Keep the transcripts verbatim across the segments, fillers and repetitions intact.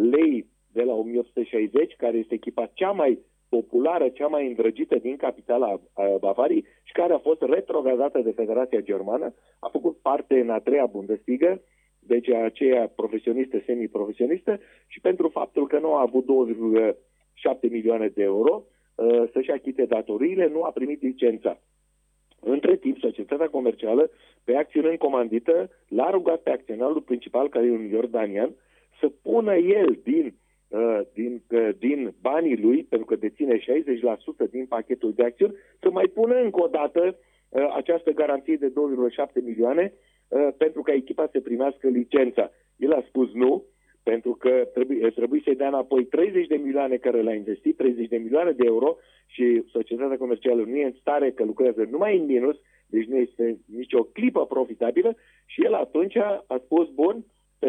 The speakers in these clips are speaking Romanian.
Lei de la o mie opt sute șaizeci, care este echipa cea mai populară, cea mai îndrăgită din capitala Bavariei și care a fost retrogradată de Federația Germană, a făcut parte în a treia Bundesliga, deci aceea profesionistă, semi-profesionistă, și pentru faptul că nu a avut două virgulă șapte milioane de euro să-și achite datoriile, nu a primit licența. Între timp, societatea comercială, pe acțiune încomandită, l-a rugat pe acționarul principal, care e un iordanian, să pună el din, uh, din, uh, din banii lui, pentru că deține șaizeci la sută din pachetul de acțiuni, să mai pună încă o dată uh, această garanție de două virgulă șapte milioane uh, pentru ca echipa să primească licența. El a spus nu, pentru că trebuie, trebuie să-i dea înapoi treizeci de milioane care le-a investit, treizeci de milioane de euro, și societatea comercială nu e în stare, că lucrează numai în minus, deci nu este nicio clipă profitabilă, și el atunci a spus, bun,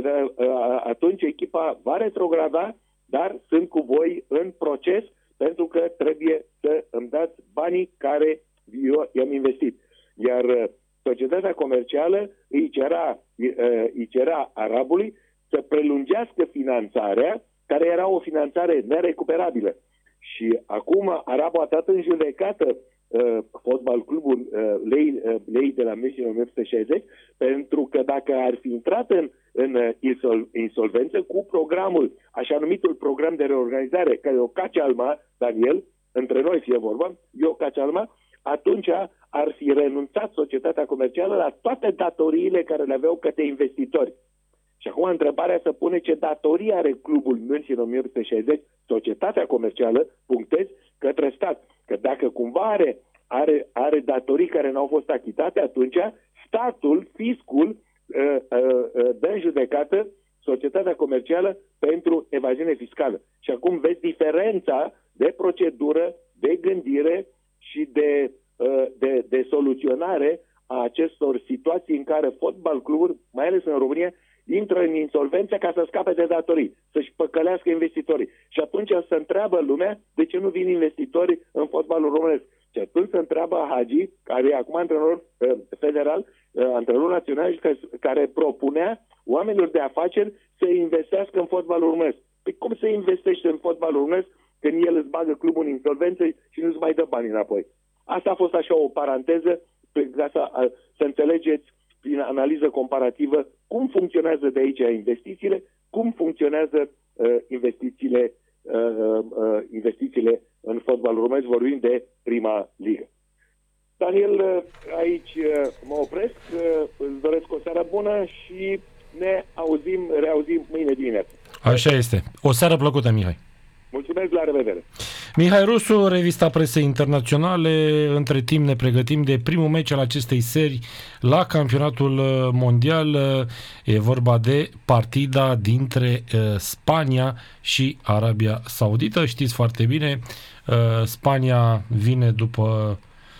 atunci echipa va retrograda, dar sunt cu voi în proces, pentru că trebuie să îmi dați banii care eu i-am investit. Iar societatea comercială îi cerea, îi cerea arabului să prelungească finanțarea, care era o finanțare nerecuperabilă. Și acum arabul a dat în judecată uh, fotbal clubul uh, lei, uh, lei de la München o mie opt sute șaizeci, pentru că dacă ar fi intrat în, în uh, insol, insolvență cu programul, așa numitul program de reorganizare, care e o cacealma, Daniel, între noi fie vorba, e o cacealma, atunci ar fi renunțat societatea comercială la toate datoriile care le aveau către investitori. Și acum întrebarea se pune: ce datorie are clubul München o mie opt sute șaizeci, societatea comercială, punctez, către stat? Că dacă cumva are, are, are datorii care n-au fost achitate, atunci statul, fiscul, uh, uh, dă în judecată societatea comercială pentru evaziune fiscală. Și acum vezi diferența de procedură, de gândire și de, uh, de, de soluționare a acestor situații în care fotbal cluburi, mai ales în România, intră în insolvență ca să scape de datorii, să-și păcălească investitorii. Și atunci se întreabă lumea de ce nu vin investitori în fotbalul românesc. Și atunci se întreabă Hagi, care e acum antrenor uh, federal, uh, antrenor național, care, care propunea oamenilor de afaceri să investească în fotbalul românesc. Păi cum să investești în fotbalul românesc când el îți bagă clubul în insolvență și nu-ți mai dă bani înapoi? Asta a fost așa o paranteză, ca să, să înțelegeți prin analiză comparativă cum funcționează de aici investițiile, cum funcționează uh, investițiile, uh, uh, investițiile în fotbalul românesc, vorbim de prima ligă. Daniel, uh, aici uh, mă opresc, uh, îți doresc o seară bună și ne auzim, reauzim mâine dimineață. Așa este. O seară plăcută, Mihai. Mulțumesc, la revedere. Mihai Rusu, revista presei internaționale. Între timp ne pregătim de primul meci al acestei serii la campionatul mondial. E vorba de partida dintre Spania și Arabia Saudită. Știți foarte bine, Spania vine după...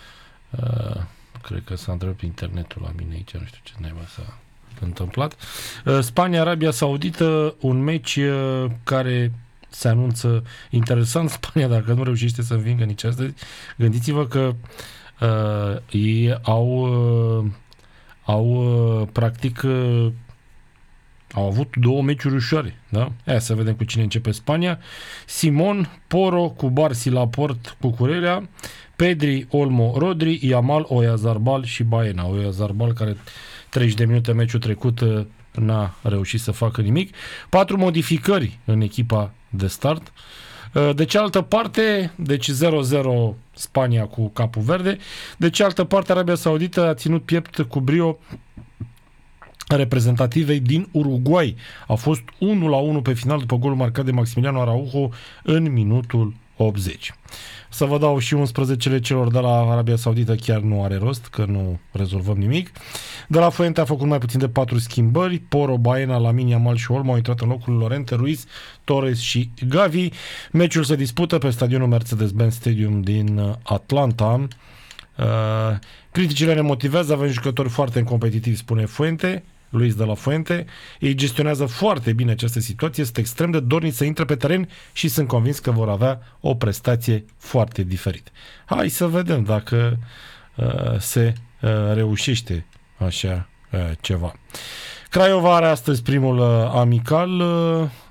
Cred că s-a întrebat internetul la mine aici, nu știu ce naiba s-a întâmplat. Spania, Arabia Saudită, un meci care se anunță interesant. Spania, dacă nu reușește să învingă nici astăzi, gândiți-vă că uh, ei au uh, au uh, practic uh, au avut două meciuri ușoare, da? Hai să vedem cu cine începe Spania. Simon, Poro, cu Barsi, Laport, Cucurella, Pedri, Olmo, Rodri, Yamal, Oyarzabal și Baena. Oyarzabal, care treizeci de minute meciul trecut uh, n-a reușit să facă nimic. Patru modificări în echipa de start. De cealaltă parte, deci zero zero Spania cu capul verde. De cealaltă parte, Arabia Saudită a ținut piept cu brio reprezentativei din Uruguay. A fost unu la unu pe final după golul marcat de Maximiliano Araujo în minutul optzeci. Să vă dau și unsprezecele celor de la Arabia Saudită, chiar nu are rost, că nu rezolvăm nimic. De la Fuente a făcut mai puțin de patru schimbări. Poro, Baena, Lamine Yamal și Olmo au intrat în locul Lorente, Ruiz, Torres și Gavi. Meciul se dispută pe stadionul Mercedes-Benz Stadium din Atlanta. Uh, criticile ne motivează, avem jucători foarte competitivi, spune Fuente. Luis de la Fuente. Ei gestionează foarte bine această situație, sunt extrem de dorniți să intre pe teren și sunt convins că vor avea o prestație foarte diferită. Hai să vedem dacă uh, se uh, reușește așa uh, ceva. Craiova are astăzi primul uh, amical uh,